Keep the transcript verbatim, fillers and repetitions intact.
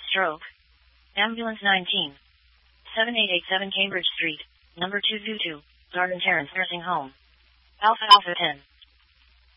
Stroke. Ambulance nineteen. seven eight eight seven Cambridge Street, number two two two, Garden Terrace Nursing Home. Alpha Alpha ten.